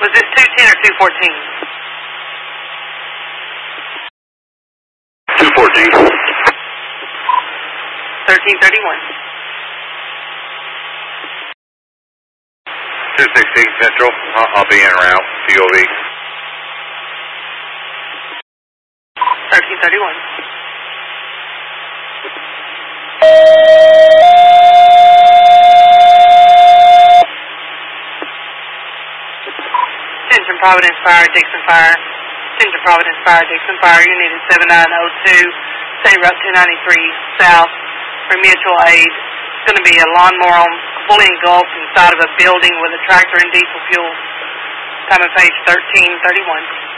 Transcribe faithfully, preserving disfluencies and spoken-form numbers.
Was this two ten or two fourteen? two fourteen. thirteen thirty-one. two sixteen Central. I'll, I'll be en route. T O V. thirteen thirty-one. Attention Providence Fire, Dixon Fire. Attention Providence Fire, Dixon Fire. You needed seven nine oh two, State Route two ninety-three South for mutual aid. It's going to be a lawnmower on, fully engulfed inside of a building with a tractor and diesel fuel. Time of page thirteen thirty-one.